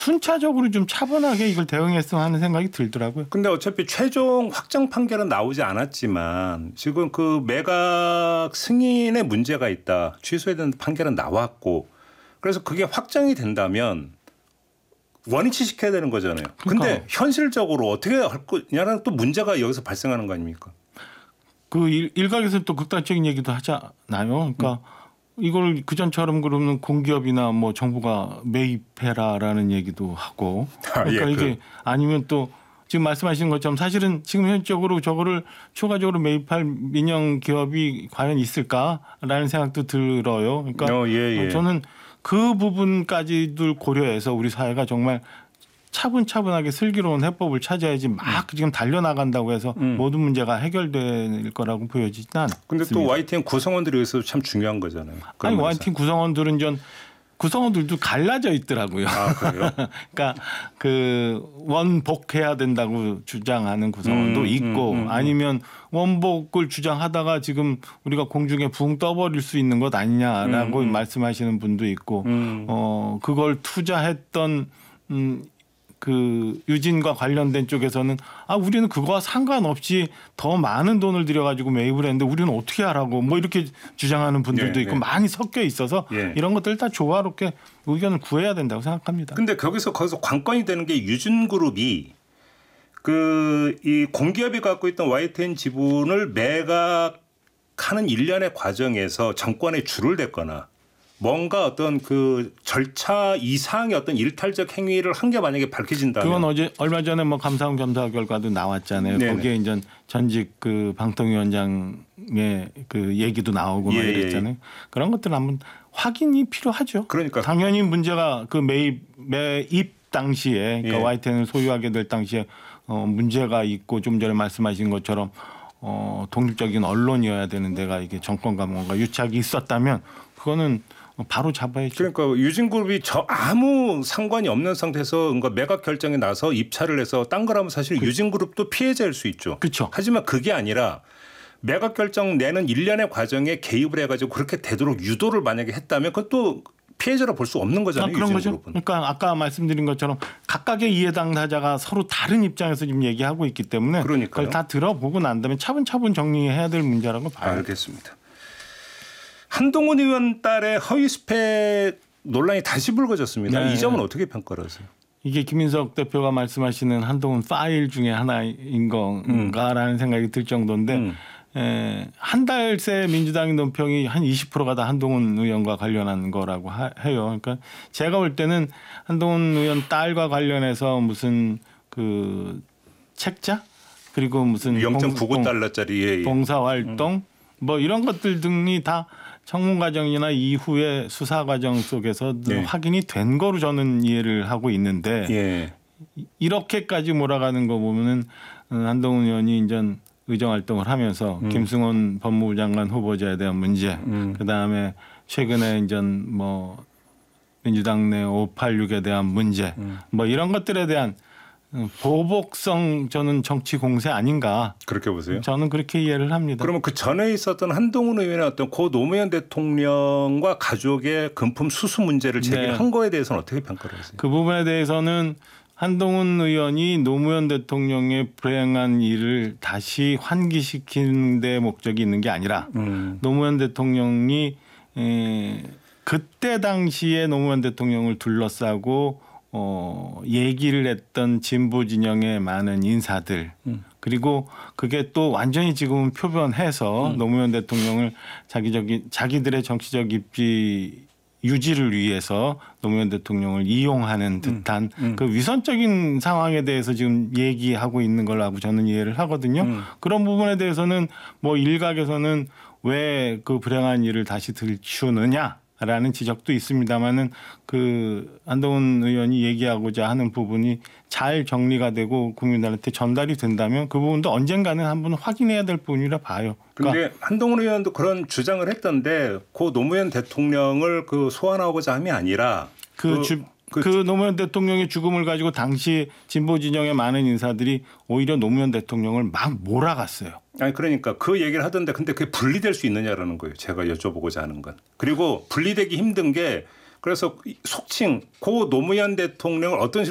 순차적으로 좀 차분하게 이걸 대응했으면 하는 생각이 들더라고요. 근데 어차피 최종 확정 판결은 나오지 않았지만 지금 그 매각 승인에 문제가 있다. 취소해야 되는 판결은 나왔고 그래서 그게 확정이 된다면 원위치 시켜야 되는 거잖아요. 근데 그러니까. 현실적으로 어떻게 할 거냐는 또 문제가 여기서 발생하는 거 아닙니까? 그 일각에서 또 극단적인 얘기도 하잖아요. 그러니까 이걸 그전처럼 그러면 공기업이나 뭐 정부가 매입해라라는 얘기도 하고 그러니까 예, 이게 아니면 또 지금 말씀하시는 것처럼 사실은 지금 현실적으로 저거를 추가적으로 매입할 민영 기업이 과연 있을까라는 생각도 들어요. 그러니까 예. 저는 그 부분까지도 고려해서 우리 사회가 정말 차분차분하게 슬기로운 해법을 찾아야지 막 지금 달려나간다고 해서 모든 문제가 해결될 거라고 보여지지는 않습니다. 근데 또 Y팀 구성원들이 여기서 참 중요한 거잖아요. 아니 Y팀 구성원들은 구성원들도 갈라져 있더라고요. 아, 그래요? 그러니까 그 원복해야 된다고 주장하는 구성원도 있고 아니면 원복을 주장하다가 지금 우리가 공중에 붕 떠버릴 수 있는 것 아니냐라고 말씀하시는 분도 있고 그걸 투자했던 그 유진과 관련된 쪽에서는 우리는 그거와 상관없이 더 많은 돈을 들여가지고 매입을 했는데 우리는 어떻게 하라고 뭐 이렇게 주장하는 분들도 있고 많이 섞여 있어서 이런 것들 다 조화롭게 의견을 구해야 된다고 생각합니다. 근데 거기서 관건이 되는 게 유진그룹이 이 공기업이 갖고 있던 YTN 지분을 매각하는 일련의 과정에서 정권에 줄을 댔거나 뭔가 어떤 그 절차 이상의 어떤 일탈적 행위를 한 게 만약에 밝혀진다면 그건 얼마 전에 뭐 감사원 검사 결과도 나왔잖아요. 네네. 거기에 이제 전직 그 방통위원장의 그 얘기도 나오고 막 이랬잖아요. 그런 것들은 한번 확인이 필요하죠. 그러니까 당연히 문제가 그 매입 당시에 그러니까 YTN을 소유하게 될 당시에 문제가 있고 좀 전에 말씀하신 것처럼 독립적인 언론이어야 되는 데가 이게 정권과 뭔가 유착이 있었다면 그거는 바로 잡아야죠. 그러니까 유진그룹이 아무 상관이 없는 상태에서 뭔가 매각 결정에 나서 입찰을 해서 딴 거라면 사실 유진그룹도 피해자일 수 있죠. 그렇죠. 하지만 그게 아니라 매각 결정 내는 일련의 과정에 개입을 해가지고 그렇게 되도록 유도를 만약에 했다면 그것도 피해자로 볼 수 없는 거잖아요. 그런 거죠. 유진그룹은. 그러니까 아까 말씀드린 것처럼 각각의 이해 당사자가 서로 다른 입장에서 지금 얘기하고 있기 때문에 그걸 다 들어보고 난 다음에 차분차분 정리해야 될 문제라고 봐요. 알겠습니다. 한동훈 의원 딸의 허위 스펙 논란이 다시 불거졌습니다. 네. 이 점은 어떻게 평가를 하세요? 이게 김인석 대표가 말씀하시는 한동훈 파일 중에 하나인 건가라는 생각이 들 정도인데 한 달 새 민주당의 논평이 한 20%가 다 한동훈 의원과 관련한 거라고 해요. 그러니까 제가 볼 때는 한동훈 의원 딸과 관련해서 무슨 그 책자 그리고 무슨 0.99달러짜리 봉사활동 뭐 이런 것들 등이 다 청문 과정이나 이후의 수사 과정 속에서 확인이 된 거로 저는 이해를 하고 있는데 이렇게까지 몰아가는 거 보면은 한동훈 의원이 이제 의정 활동을 하면서 김승원 법무부 장관 후보자에 대한 문제, 그 다음에 최근에 이제 뭐 민주당 내 586에 대한 문제, 뭐 이런 것들에 대한 보복성 저는 정치 공세 아닌가. 그렇게 보세요? 저는 그렇게 이해를 합니다. 그러면 그 전에 있었던 한동훈 의원의 어떤 고 노무현 대통령과 가족의 금품 수수 문제를 제기한 거에 대해서는 어떻게 평가를 하세요? 그 부분에 대해서는 한동훈 의원이 노무현 대통령의 불행한 일을 다시 환기시키는 데 목적이 있는 게 아니라 노무현 대통령이 그때 당시에 노무현 대통령을 둘러싸고 얘기를 했던 진보 진영의 많은 인사들 그리고 그게 또 완전히 지금은 표변해서 노무현 대통령을 자기들의 정치적 입지 유지를 위해서 노무현 대통령을 이용하는 듯한 그 위선적인 상황에 대해서 지금 얘기하고 있는 걸로 저는 이해를 하거든요. 그런 부분에 대해서는 뭐 일각에서는 왜 그 불행한 일을 다시 들추느냐. 라는 지적도 있습니다만은 그 한동훈 의원이 얘기하고자 하는 부분이 잘 정리가 되고 국민들한테 전달이 된다면 그 부분도 언젠가는 한번 확인해야 될 부분이라 봐요. 그런데 한동훈 의원도 그런 주장을 했던데 고 노무현 대통령을 그 소환하고자 함이 아니라 그 노무현 대통령의 죽음을 가지고 당시 진보 진영의 많은 인사들이 오히려 노무현 대통령을 막 몰아갔어요. 아니 그러니까 그 얘기를 하던데 근데 그게 분리될 수 있느냐라는 거예요. 제가 여쭤보고자 하는 건. 그리고 분리되기 힘든 게 그래서 속칭 고 노무현 대통령을 어떤